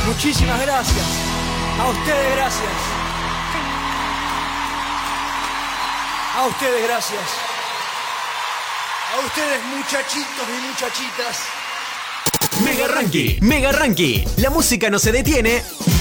Muchísimas gracias. A ustedes gracias. A ustedes gracias. A ustedes muchachitos y muchachitas. Mega Ranking. La música no se detiene.